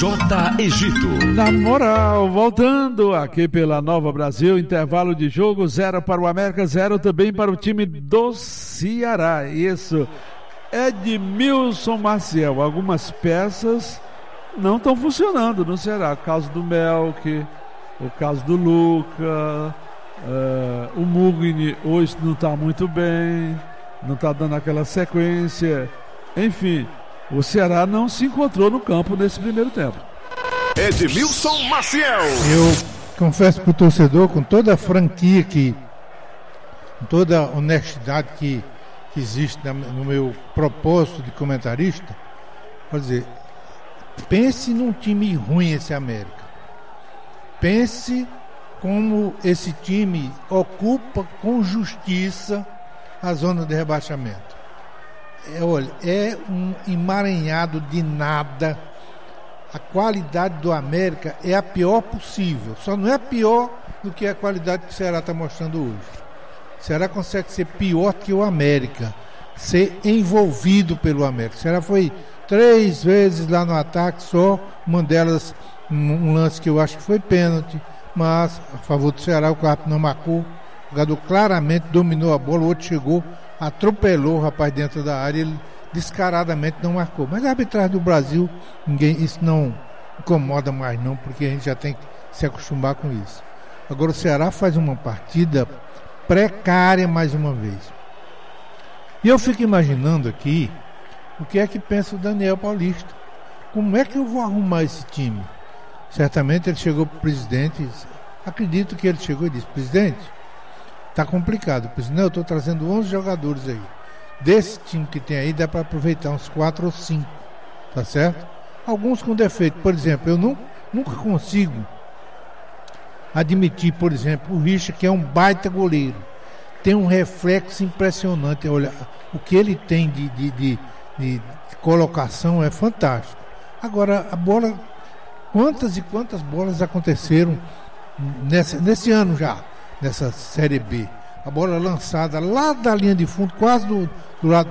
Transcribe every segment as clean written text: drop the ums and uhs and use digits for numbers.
J. Egito. Na moral, voltando aqui pela Nova Brasil, intervalo de jogo, 0 para o América, 0 também para o time do Ceará. Isso, Edmilson Maciel. Algumas peças não estão funcionando no Ceará. O caso do Melk, o caso do Luca, o Mugni hoje não está muito bem, não está dando aquela sequência. Enfim, o Ceará não se encontrou no campo nesse primeiro tempo. Edmilson Maciel. Eu confesso para o torcedor, com toda a franquia com toda a honestidade que existe no meu propósito de comentarista, vou dizer, pense num time ruim esse América. Pense como esse time ocupa com justiça a zona de rebaixamento. Olha, é um emaranhado de nada. A qualidade do América é a pior possível. Só não é pior do que a qualidade que o Ceará está mostrando hoje. O Ceará consegue ser pior que o América, ser envolvido pelo América. O Ceará foi 3 vezes lá no ataque, só uma delas, um lance que eu acho que foi pênalti, mas a favor do Ceará o Carpe não marcou. O jogador claramente dominou a bola, o outro chegou, atropelou o rapaz dentro da área, ele descaradamente não marcou. Mas a arbitragem do Brasil, isso não incomoda mais não, porque a gente já tem que se acostumar com isso. Agora o Ceará faz uma partida precária mais uma vez. E eu fico imaginando aqui o que é que pensa o Daniel Paulista. Como é que eu vou arrumar esse time? Certamente ele chegou para o presidente, acredito que ele chegou e disse: presidente, tá complicado. Eu disse: não, eu estou trazendo 11 jogadores aí. Desse time que tem aí, dá para aproveitar uns 4 ou 5, tá certo? Alguns com defeito. Por exemplo, eu nunca consigo admitir, por exemplo, o Richard, que é um baita goleiro. Tem um reflexo impressionante. Olha, o que ele tem de colocação é fantástico. Agora, a bola, quantas e quantas bolas aconteceram nesse ano já, nessa Série B? A bola lançada lá da linha de fundo, quase do lado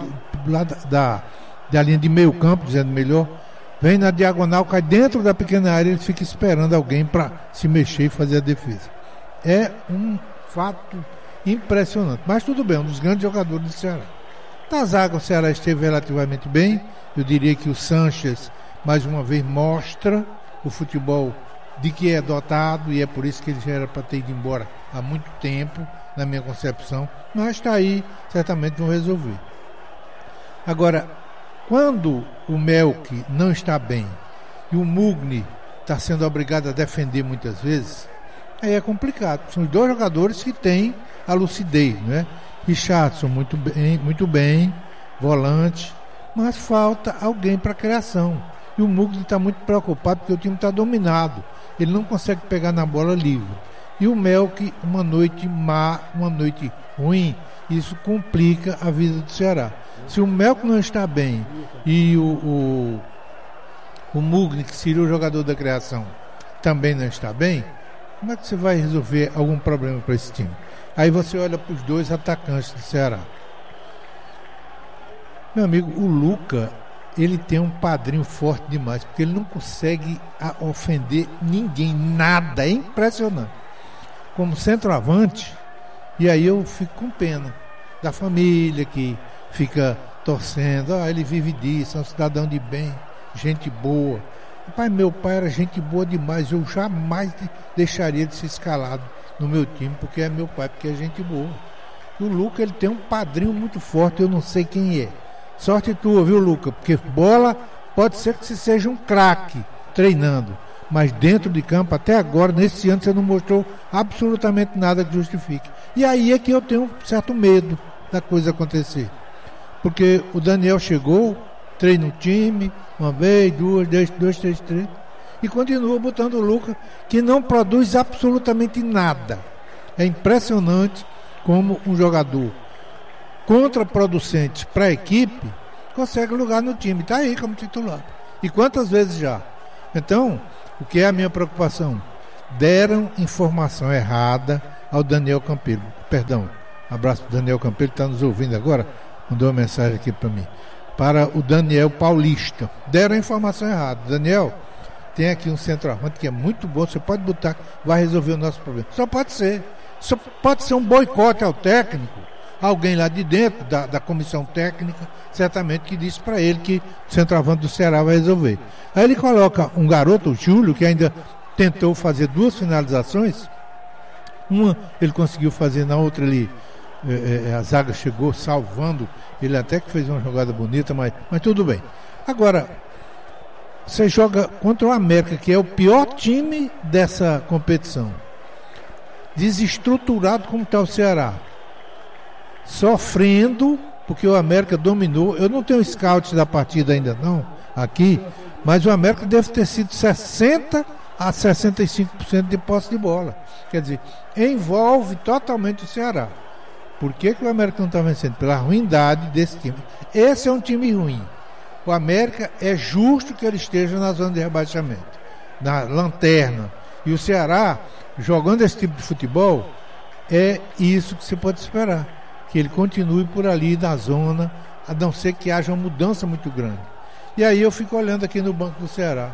da linha de meio campo, dizendo melhor, vem na diagonal, cai dentro da pequena área, ele fica esperando alguém para se mexer e fazer a defesa. É um fato impressionante, mas tudo bem, um dos grandes jogadores do Ceará. Na zaga o Ceará esteve relativamente bem. Eu diria que o Sanches mais uma vez mostra o futebol de que é dotado, e é por isso que ele já era para ter ido embora há muito tempo, na minha concepção, mas está aí, certamente vão resolver. Agora, quando o Melk não está bem e o Mugni está sendo obrigado a defender muitas vezes, aí é complicado. São os 2 jogadores que têm a lucidez, né? Richardson muito bem, volante, mas falta alguém para a criação. E o Mugni está muito preocupado porque o time está dominado. Ele não consegue pegar na bola livre. E o Melk, uma noite má, uma noite ruim, isso complica a vida do Ceará. Se o Melk não está bem e o Mugni, que seria o jogador da criação, também não está bem, como é que você vai resolver algum problema para esse time? Aí você olha para os 2 atacantes do Ceará. Meu amigo, o Luca, ele tem um padrinho forte demais, porque ele não consegue ofender ninguém, nada, é impressionante. Como centroavante, e aí eu fico com pena da família que fica torcendo, ele vive disso, é um cidadão de bem, gente boa. Meu pai era gente boa demais, eu jamais deixaria de ser escalado no meu time, porque é meu pai, porque é gente boa. E o Luca, ele tem um padrinho muito forte, eu não sei quem é. Sorte tua, viu, Luca? Porque bola pode ser que você seja um craque treinando, mas dentro de campo, até agora, nesse ano, você não mostrou absolutamente nada que justifique. E aí é que eu tenho um certo medo da coisa acontecer. Porque o Daniel chegou, treina o time, uma vez, duas, três, e continua botando o Lucas, que não produz absolutamente nada. É impressionante como um jogador contraproducente para a equipe consegue lugar no time. Está aí como titular. E quantas vezes já? Então, o que é a minha preocupação? Deram informação errada ao Daniel Campelo. Perdão, um abraço para o Daniel Campelo, que está nos ouvindo agora, mandou uma mensagem aqui para mim. Para o Daniel Paulista. Deram a informação errada. Daniel, tem aqui um centroavante que é muito bom, você pode botar, vai resolver o nosso problema. Só pode ser um boicote ao técnico, alguém lá de dentro da comissão técnica, certamente que disse para ele que o centroavante do Ceará vai resolver. Aí ele coloca um garoto, o Júlio, que ainda tentou fazer 2 finalizações, uma ele conseguiu fazer, na outra ele a zaga chegou salvando, ele até que fez uma jogada bonita, mas tudo bem. Agora, você joga contra o América, que é o pior time dessa competição, desestruturado como está o Ceará, sofrendo, porque o América dominou. Eu não tenho scout da partida ainda não, aqui, mas o América deve ter sido 60% a 65% de posse de bola. Quer dizer, envolve totalmente o Ceará. Por que o América não está vencendo? Pela ruindade desse time. Esse é um time ruim. O América é justo que ele esteja na zona de rebaixamento, na lanterna. E o Ceará, jogando esse tipo de futebol, é isso que você pode esperar. Que ele continue por ali na zona, a não ser que haja uma mudança muito grande. E aí eu fico olhando aqui no banco do Ceará.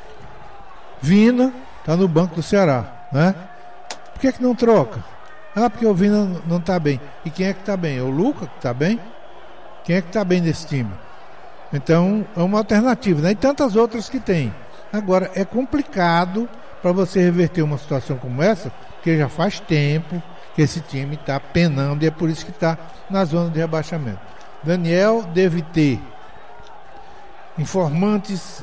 Vina está no banco do Ceará, né? Por que não troca? Porque o Vina não está bem. E quem é que está bem? É o Lucas que está bem? Quem é que está bem nesse time? Então é uma alternativa, né? E tantas outras que tem. Agora é complicado para você reverter uma situação como essa, porque já faz tempo que esse time está penando e é por isso que está na zona de rebaixamento. Daniel deve ter informantes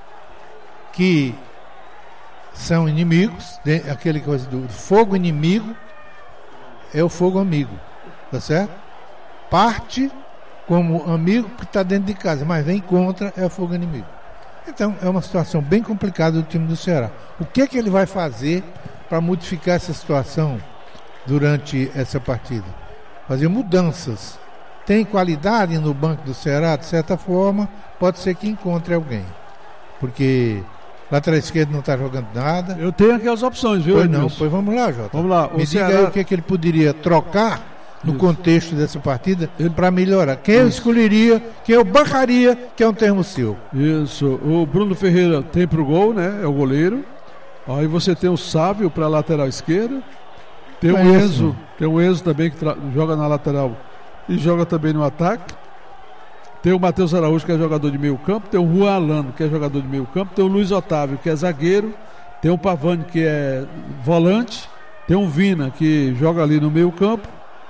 que são inimigos, aquele coisa do fogo inimigo é o fogo amigo, tá certo? Parte como amigo que está dentro de casa, mas vem contra é o fogo inimigo. Então é uma situação bem complicada do time do Ceará. O que ele vai fazer para modificar essa situação durante essa partida? Fazer mudanças. Tem qualidade no banco do Ceará, de certa forma, pode ser que encontre alguém, porque lateral esquerdo não está jogando nada. Eu tenho aqui as opções, viu? Pois não, pois vamos lá, Jota. Vamos lá. Me diga aí o que ele poderia trocar no contexto dessa partida para melhorar. Quem eu escolheria, quem eu bancaria, que é um termo seu. Isso. O Bruno Ferreira tem pro gol, né? É o goleiro. Aí você tem o Sávio para lateral esquerda. Tem o Enzo. Tem o Enzo também que joga na lateral e joga também no ataque. Tem o Matheus Araújo, que é jogador de meio campo. Tem o Juan Alano, que é jogador de meio campo. Tem o Luiz Otávio, que é zagueiro. Tem o Pavani, que é volante. Tem o Vina, que joga ali no meio campo.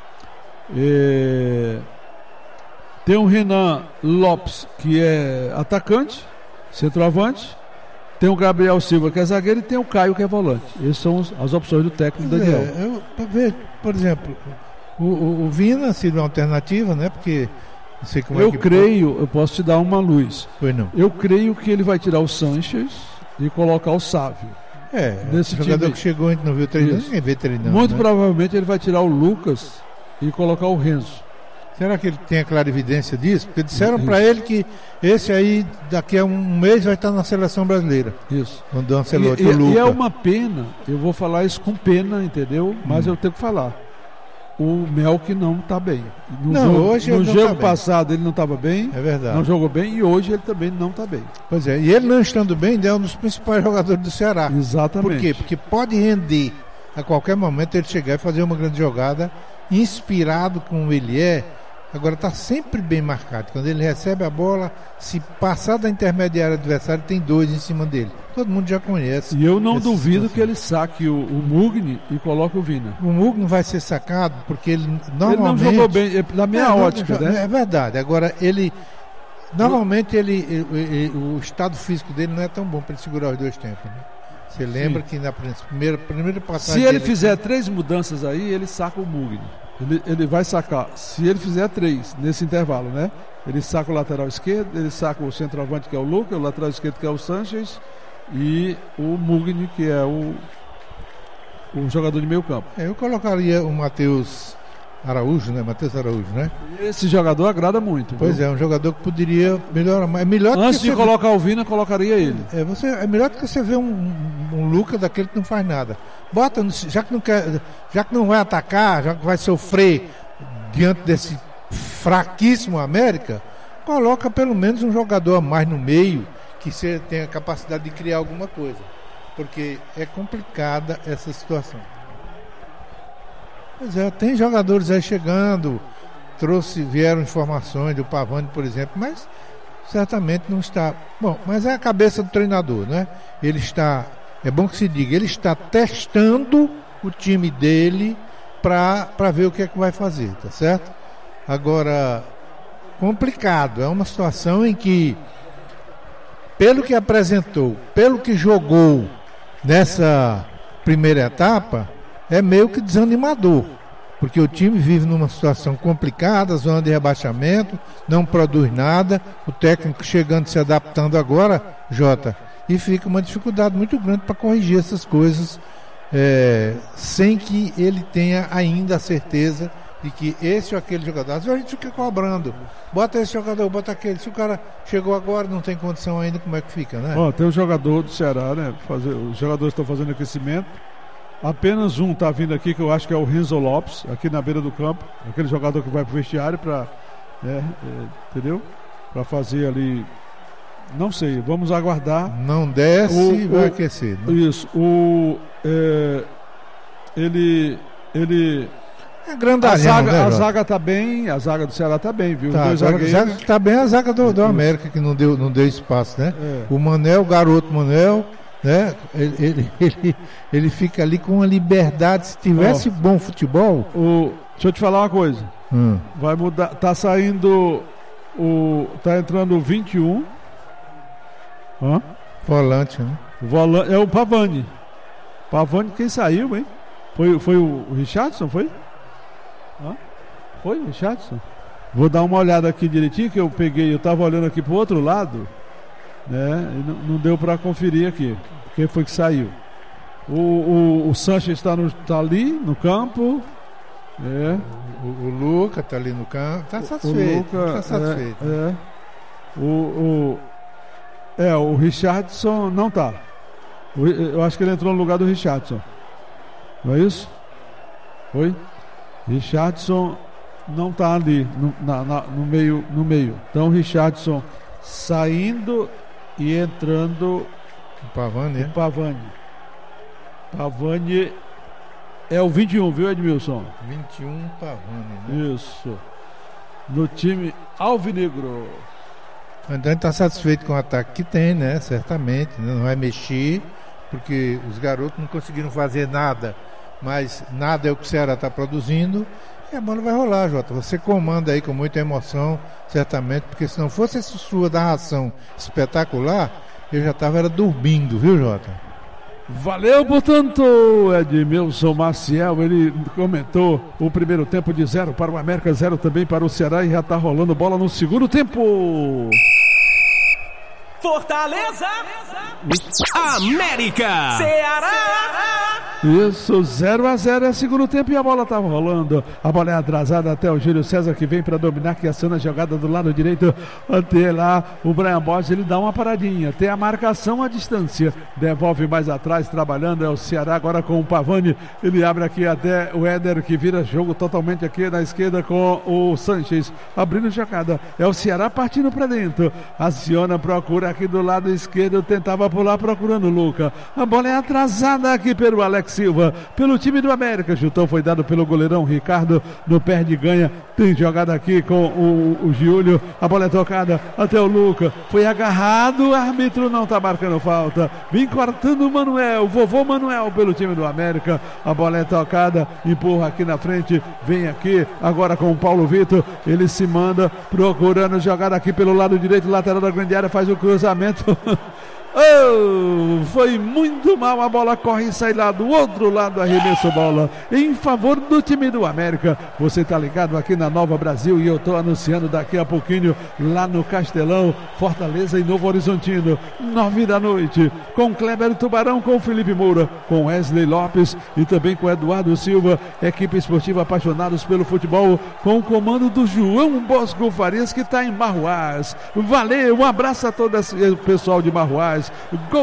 Tem o Renan Lopes, que é atacante, centroavante. Tem o Gabriel Silva, que é zagueiro. E tem o Caio, que é volante. Essas são as opções do técnico Daniel. Por exemplo, o Vina seria uma alternativa, né? Porque não sei como eu posso te dar uma luz. Pois não. Eu creio que ele vai tirar o Sanches e colocar o Sávio. Esse jogador time que chegou, a gente não viu treinando, ninguém vê treinando. Muito provavelmente ele vai tirar o Lucas e colocar o Renzo. Será que ele tem a clarividência disso? Porque disseram para ele que esse aí, daqui a um mês, vai estar na seleção brasileira. Isso. Quando o Ancelotti, o Lucas. E é uma pena, eu vou falar isso com pena, entendeu? Mas eu tenho que falar. O Melk não está bem. No jogo passado ele não estava bem. É verdade. Não jogou bem e hoje ele também não está bem. Pois é, e ele não estando bem, é um dos principais jogadores do Ceará. Exatamente. Por quê? Porque pode render a qualquer momento ele chegar e fazer uma grande jogada, inspirado como ele é. Agora está sempre bem marcado. Quando ele recebe a bola, se passar da intermediária adversária, tem 2 em cima dele. Todo mundo já conhece. E eu não duvido que ele saque o Mugni e coloque o Vina. O Mugni vai ser sacado porque ele normalmente... Ele não jogou bem, na minha ótica, né? É verdade. Agora, ele... Normalmente, o estado físico dele não é tão bom para ele segurar os 2 tempos, né? Você lembra que na primeira passagem... Se ele fizer 3 mudanças aí, ele saca o Mugni. Ele vai sacar, se ele fizer 3 nesse intervalo, né? Ele saca o lateral esquerdo, ele saca o centroavante, que é o Lucas, o lateral esquerdo, que é o Sanches, e o Mugni, que é o jogador de meio campo. Eu colocaria o Matheus Araújo, né? Esse jogador agrada muito. Pois é, um jogador que poderia melhorar. É melhor antes de colocar o Vina, colocaria ele. É melhor do que você ver um Lucas daquele que não faz nada. Bota, já que não vai atacar, já que vai sofrer diante desse fraquíssimo América, coloca pelo menos um jogador a mais no meio, que você tenha capacidade de criar alguma coisa, porque é complicada essa situação. Pois é, tem jogadores aí chegando, vieram informações do Pavani, por exemplo, mas certamente não está... Bom, mas é a cabeça do treinador, né? Ele está, é bom que se diga, ele está testando o time dele para ver o que é que vai fazer, tá certo? Agora, complicado, é uma situação em que, pelo que apresentou, pelo que jogou nessa primeira etapa, é meio que desanimador, porque o time vive numa situação complicada, zona de rebaixamento, não produz nada, o técnico chegando, se adaptando agora, Jota, e fica uma dificuldade muito grande para corrigir essas coisas, sem que ele tenha ainda a certeza de que esse ou aquele jogador, às vezes a gente fica cobrando, bota esse jogador, bota aquele, se o cara chegou agora não tem condição ainda, como é que fica, né? Tem um jogador do Ceará, né? Os jogadores estão fazendo aquecimento, apenas um está vindo aqui, que eu acho que é o Renzo Lopes, aqui na beira do campo, aquele jogador que vai pro vestiário para, entendeu? Para fazer ali, não sei, vamos aguardar. Não desce e vai aquecer, né? Isso, ele é grandalhão, a zaga tá bem, a zaga do Ceará tá bem, viu? Tá, a zaga tá bem, a zaga do América, que não deu espaço, né? O Manel, o garoto Manel, né? Ele fica ali com uma liberdade. Se tivesse bom futebol. Deixa eu te falar uma coisa. Vai mudar, tá saindo tá entrando o 21. Volante, né? É o Pavani. Pavani, quem saiu, hein? Foi o Richardson, foi? Foi o Richardson? Vou dar uma olhada aqui direitinho, que eu tava olhando aqui pro outro lado, né? E não deu para conferir aqui quem foi que saiu. O Sanches tá ali no campo. O Luca tá ali no campo. Tá satisfeito. O Richardson não tá. Eu acho que ele entrou no lugar do Richardson. Não é isso? Foi? Richardson não tá ali no meio. Então o Richardson saindo e entrando o Pavani. Pavani é o 21, viu, Edmilson? 21 Pavani, né? Isso. No time alvinegro. Então ele está satisfeito com o ataque que tem, né? Certamente, né? Não vai mexer, porque os garotos não conseguiram fazer nada, mas nada é o que o Ceará está produzindo, e a bola vai rolar, Jota. Você comanda aí com muita emoção, certamente, porque se não fosse essa sua narração espetacular, eu já estava dormindo, viu, Jota? Valeu, portanto, Edmilson Maciel, ele comentou o primeiro tempo de 0 para o América, 0 também para o Ceará, e já está rolando bola no segundo tempo. Fortaleza, América, Ceará. Isso, 0-0 é segundo tempo e a bola tá rolando. A bola é atrasada até o Júlio César, que vem para dominar, que aciona a jogada do lado direito. Até lá o Brian Borges, ele dá uma paradinha, tem a marcação à distância, devolve mais atrás, trabalhando, é o Ceará agora com o Pavani. Ele abre aqui até o Éder, que vira jogo totalmente aqui na esquerda com o Sanches, abrindo jogada, é o Ceará partindo para dentro, aciona, procura aqui do lado esquerdo, tentava pular procurando o Luca. A bola é atrasada aqui pelo Alex Silva, pelo time do América. Chutão foi dado pelo goleirão Ricardo, no pé de ganha. Tem jogada aqui com o Giulio. A bola é tocada até o Luca. Foi agarrado, o árbitro não tá marcando falta. Vem cortando o Manuel, vovô Manuel, pelo time do América. A bola é tocada, empurra aqui na frente. Vem aqui agora com o Paulo Vitor. Ele se manda procurando jogada aqui pelo lado direito, lateral da grande área, faz o cruzamento. Foi muito mal, a bola corre e sai lá do outro lado, arremesso bola em favor do time do América. Você tá ligado aqui na Nova Brasil e eu tô anunciando daqui a pouquinho lá no Castelão, Fortaleza e Novo Horizontino, 9 da noite, com Kleber Tubarão, com Felipe Moura, com Wesley Lopes e também com Eduardo Silva, equipe esportiva apaixonados pelo futebol, com o comando do João Bosco Farias, que tá em Marruás. Valeu, um abraço a todo esse pessoal de Marruás. Gol de quem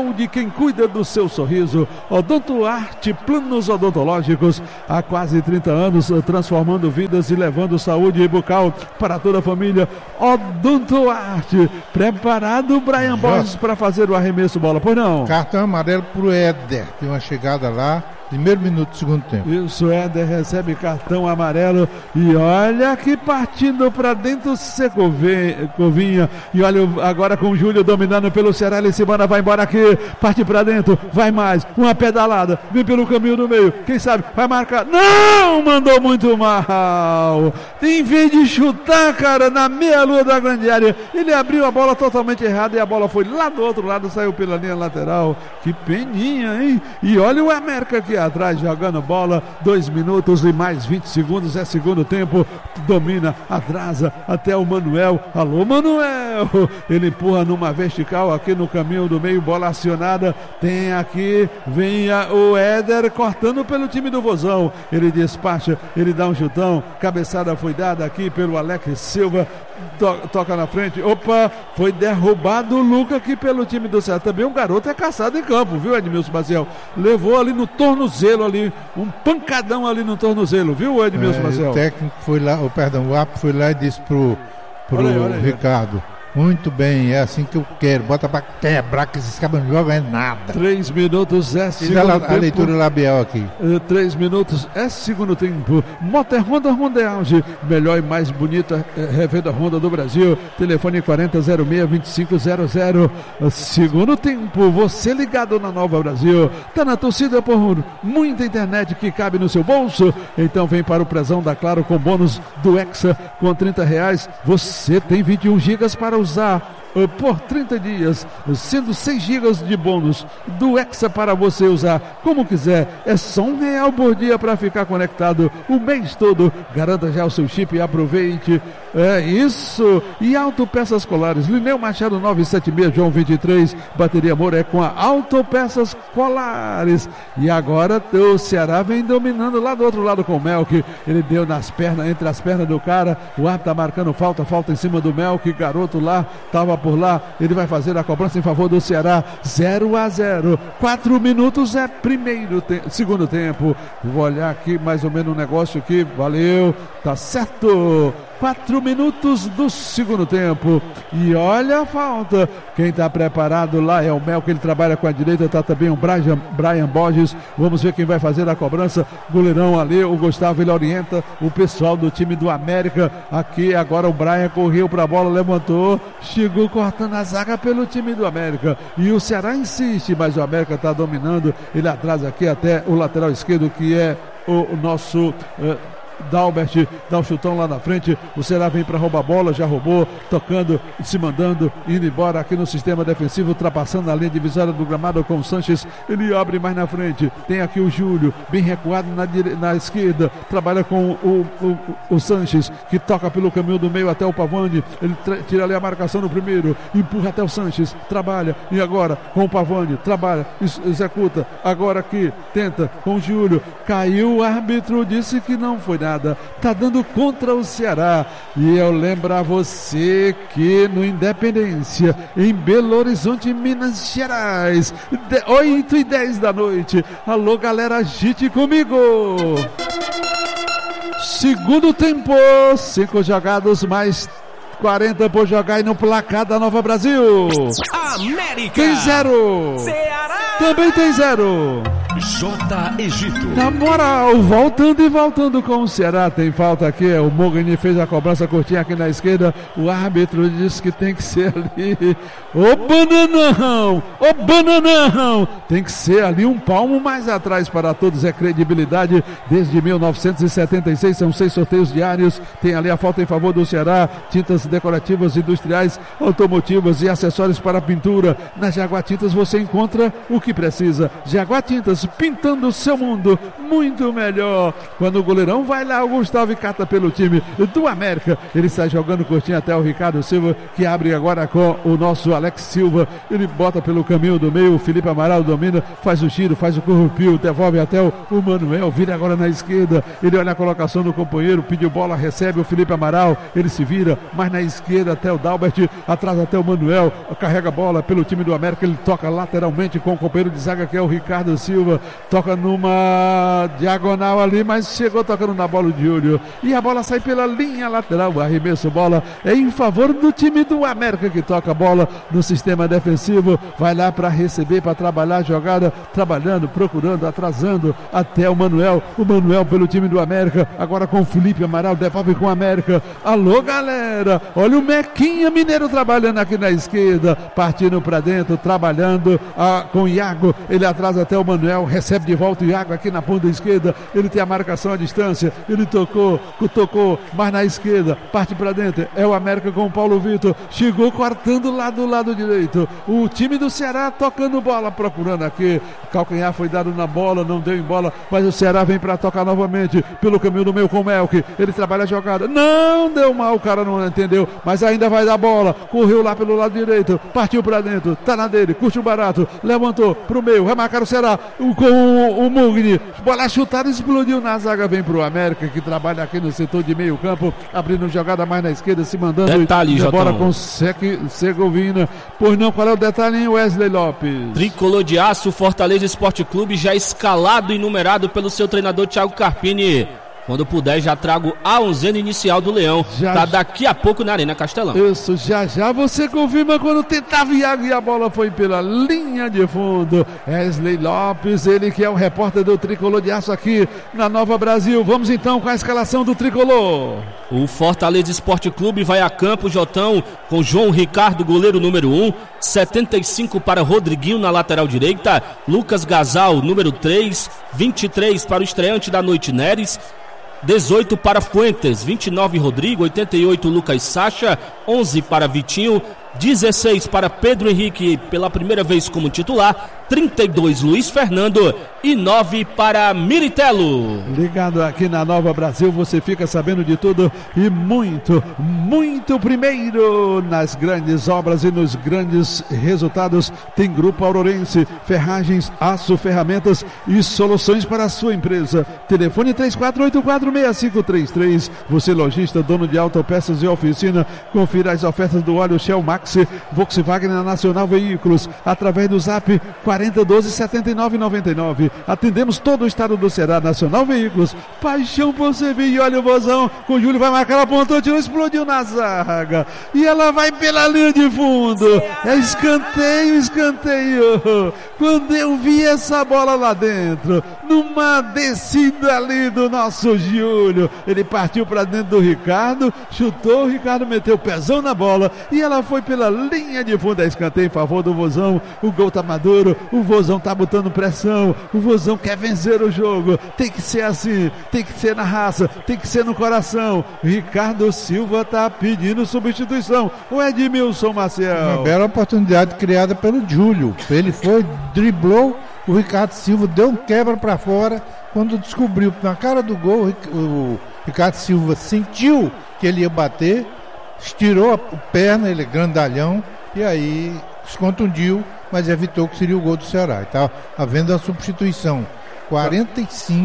quem cuida do seu sorriso. Odonto Arte Planos Odontológicos, há quase 30 anos, transformando vidas e levando saúde bucal para toda a família. Odonto Arte, preparado Brian Borges para fazer o arremesso bola, pois não? Cartão amarelo pro Éder, tem uma chegada lá, primeiro minuto do segundo tempo. Isso, Éder recebe cartão amarelo e olha que partindo para dentro Secovinha, e olha agora com o Júlio dominando pelo Ceará, ele se manda, vai embora aqui, parte para dentro, vai mais, uma pedalada, vem pelo caminho do meio, quem sabe, vai marcar, não, mandou muito mal, em vez de chutar, cara, na meia-lua da grande área, ele abriu a bola totalmente errada e a bola foi lá do outro lado, saiu pela linha lateral, que peninha, hein, e olha o América aqui atrás jogando bola, 2 minutos e mais 20 segundos, é segundo tempo, domina, atrasa até o Manuel, alô Manuel, ele empurra numa vertical aqui no caminho do meio, bola acionada, tem aqui, vem o Éder cortando pelo time do Vozão, ele despacha, ele dá um chutão, cabeçada foi dada aqui pelo Alex Silva, toca na frente, opa, foi derrubado o Luca aqui pelo time do Ceará, também um garoto é caçado em campo, viu Edmilson Maciel, levou ali no tornozelo ali, um pancadão ali no tornozelo, viu Edmilson Maciel? O técnico foi lá, o árbitro foi lá e disse pro olha aí. Ricardo, muito bem, é assim que eu quero, bota pra quebrar, que esses cabos não jogam é nada. 3 minutos é segundo tempo. A leitura labial aqui. 3 minutos é segundo tempo. Motor Honda Honda, melhor e mais bonita revenda Honda do Brasil. Telefone 4006-2500. Segundo tempo, você ligado na Nova Brasil. Tá na torcida por muita internet que cabe no seu bolso. Então vem para o Prezão da Claro com bônus do Hexa com R$30. Você tem 21 gigas para usar por 30 dias, sendo 6 gigas de bônus do Hexa para você usar como quiser. É só R$1 por dia para ficar conectado o mês todo. Garanta já o seu chip e aproveite. É isso. E Autopeças Colares, Lineu Machado 976, João 23, Bateria Moura é com a Autopeças Colares. E agora o Ceará vem dominando lá do outro lado com o Melk. Ele deu nas pernas, entre as pernas do cara. O árbitro tá marcando falta em cima do Melk. Garoto lá, tava por lá, ele vai fazer a cobrança em favor do Ceará, 0-0, 4 minutos é segundo tempo. Vou olhar aqui mais ou menos um negócio aqui, valeu, tá certo. 4 minutos do segundo tempo. E olha a falta. Quem está preparado lá é o Mel, que ele trabalha com a direita. Está também o Brian Borges. Vamos ver quem vai fazer a cobrança. Goleirão ali, o Gustavo, ele orienta o pessoal do time do América. Aqui agora o Brian correu para a bola, levantou, chegou cortando a zaga pelo time do América. E o Ceará insiste, mas o América está dominando. Ele atrasa aqui até o lateral esquerdo, que é o nosso... Dalbert dá um chutão lá na frente. O Ceará vem para roubar a bola, já roubou, tocando, se mandando, indo embora aqui no sistema defensivo, ultrapassando a linha divisória do gramado com o Sanches. Ele abre mais na frente. Tem aqui o Júlio, bem recuado na esquerda. Trabalha com o Sanches, que toca pelo caminho do meio até o Pavani. Ele tira ali a marcação no primeiro, empurra até o Sanches, trabalha. E agora com o Pavani, trabalha, executa. Agora aqui, tenta com o Júlio. Caiu, o árbitro disse que não foi nada. Tá dando contra o Ceará. E eu lembro a você que no Independência, em Belo Horizonte, Minas Gerais, 8h10 da noite. Alô galera, agite comigo. Segundo tempo, 5 jogados mais 40 por jogar e no placar da Nova Brasil. América tem 0. Ceará também tem 0. J. Egito. Na moral, voltando com o Ceará, tem falta aqui, o Mogni fez a cobrança curtinha aqui na esquerda, o árbitro disse que tem que ser ali, ô bananão, tem que ser ali um palmo mais atrás para todos, é credibilidade, desde 1976, são 6 sorteios diários, tem ali a falta em favor do Ceará, tintas decorativas, industriais, automotivas e acessórios para pintura. Na Jaguar Tintas você encontra o que precisa. Jaguar Tintas, pintando o seu mundo muito melhor. Quando o goleirão vai lá, o Gustavo cata pelo time do América. Ele está jogando curtinho até o Ricardo Silva, que abre agora com o nosso Alex Silva. Ele bota pelo caminho do meio, o Felipe Amaral domina, faz o giro, faz o corrupio, devolve até o Manuel, vira agora na esquerda. Ele olha a colocação do companheiro, pediu bola, recebe o Felipe Amaral, ele se vira, mais na esquerda até o Dalbert, atrás até o Manuel, carrega a bola pelo time do América, ele toca lateralmente com o companheiro de zaga que é o Ricardo Silva, toca numa diagonal ali, mas chegou tocando na bola de Júlio, e a bola sai pela linha lateral, o arremesso, bola é em favor do time do América, que toca a bola no sistema defensivo, vai lá para receber, para trabalhar a jogada, trabalhando, procurando, atrasando até o Manuel pelo time do América, agora com o Felipe Amaral, devolve com o América. Alô galera, olha o Mequinha Mineiro trabalhando aqui na esquerda, partindo para dentro, trabalhando com o Iago, ele atrasa até o Manuel, recebe de volta o Iago aqui na ponta esquerda, ele tem a marcação à distância, ele tocou mais na esquerda, parte para dentro, é o América com o Paulo Vitor, chegou cortando lá do lado direito, o time do Ceará tocando bola, procurando aqui, calcanhar foi dado na bola, não deu em bola, mas o Ceará vem para tocar novamente, pelo caminho do meio com o Melk, ele trabalha a jogada, não deu mal, o cara não entendeu, mas ainda vai dar bola, correu lá pelo lado direito, partiu para dentro, tá na dele, curte o barato, levantou pro meio, vai marcar o Ceará, com o Mugni, bola chutada, explodiu na zaga, vem pro América, que trabalha aqui no setor de meio campo, abrindo jogada mais na esquerda, se mandando embora com Segovina, pois não, qual é o detalhe, hein, Wesley Lopes? Tricolor de Aço, Fortaleza Esporte Clube, já escalado e numerado pelo seu treinador Thiago Carpini. Quando puder, já trago a onzena inicial do Leão. Tá daqui a pouco na Arena Castelão. Isso, já você confirma quando tentava Iago e a bola foi pela linha de fundo. Wesley Lopes, ele que é o repórter do Tricolor de Aço aqui na Nova Brasil. Vamos então com a escalação do Tricolor. O Fortaleza Esporte Clube vai a campo, Jotão, com João Ricardo, goleiro número 1, 75 para Rodriguinho na lateral direita, Lucas Gasal, número 3, 23 para o estreante da noite, Neres, 18 para Fuentes, 29 Rodrigo, 88 Lucas Sacha, 11 para Vitinho, 16 para Pedro Henrique pela primeira vez como titular, 32 Luiz Fernando e 9 para Miritello. Ligado aqui na Nova Brasil, você fica sabendo de tudo e muito primeiro nas grandes obras e nos grandes resultados. Tem Grupo Aurorense, ferragens, aço, ferramentas e soluções para a sua empresa. Telefone 34846533. Você lojista, dono de autopeças e oficina, confira as ofertas do óleo Shell Max Volkswagen na Nacional Veículos através do Zap 4012-7999. Atendemos todo o estado do Ceará. Nacional Veículos, paixão por servir. E olha o Vozão com o Júlio, vai marcar, apontou, tirou, explodiu na zaga e ela vai pela linha de fundo. É escanteio. Quando eu vi essa bola lá dentro, numa descida ali do nosso Júlio, ele partiu para dentro do Ricardo, chutou, o Ricardo meteu o pezão na bola e ela foi pela linha de fundo. É escanteio em favor do Vozão. O gol tá maduro, o Vozão tá botando pressão, o Vozão quer vencer o jogo, tem que ser assim, tem que ser na raça, tem que ser no coração. Ricardo Silva tá pedindo substituição. O Edmilson Maciel, uma bela oportunidade criada pelo Júlio, ele foi, driblou o Ricardo Silva, deu um quebra para fora, quando descobriu na cara do gol, o Ricardo Silva sentiu que ele ia bater, estirou a perna, ele é grandalhão, e aí se contundiu, mas evitou que seria o gol do Ceará. Está havendo a substituição. 4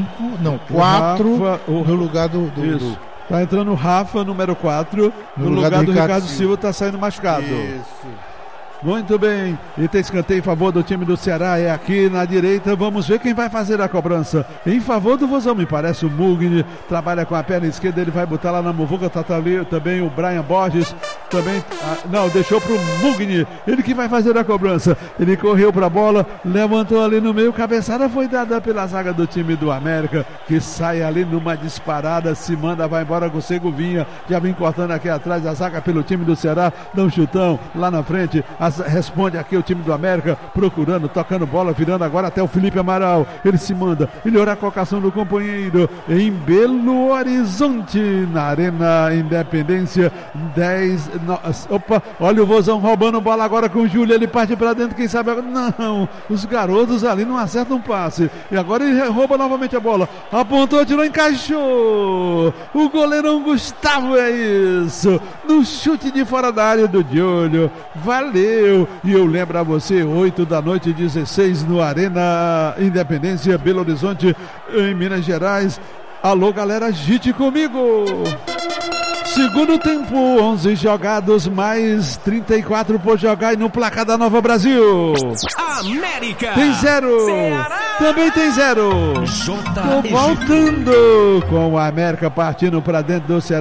no lugar do isso. Tá entrando o Rafa, número 4, no lugar do Ricardo Silva, tá saindo machucado. Isso. Muito bem, e tem escanteio em favor do time do Ceará, é aqui na direita, vamos ver quem vai fazer a cobrança. Em favor do Vozão, me parece o Mugni, trabalha com a perna esquerda, ele vai botar lá na muvuca, tá ali também o Brian Borges, também, não, deixou pro Mugni, ele que vai fazer a cobrança. Ele correu pra bola, levantou ali no meio, cabeçada foi dada pela zaga do time do América, que sai ali numa disparada, se manda, vai embora com o Segovinha, já vem cortando aqui atrás a zaga pelo time do Ceará, dá um chutão lá na frente, a Mas responde aqui o time do América, procurando, tocando bola, virando agora até o Felipe Amaral. Ele se manda, melhora a colocação do companheiro em Belo Horizonte, na Arena Independência. 10. Opa, olha o Vozão roubando bola agora com o Júlio. Ele parte pra dentro, quem sabe agora. Não, os garotos ali não acertam um passe. E agora ele rouba novamente a bola. Apontou, tirou, encaixou. O goleirão Gustavo, é isso. No chute de fora da área do Júlio. Valeu. E eu lembro a você, 8 da noite, 16 no Arena Independência, Belo Horizonte, em Minas Gerais. Alô, galera, agite comigo. Segundo tempo, 11 jogados, mais 34 por jogar, e no placar da Nova Brasil. América. Tem 0. Ceará. Também tem 0. Tô voltando com o América partindo para dentro do Ceará.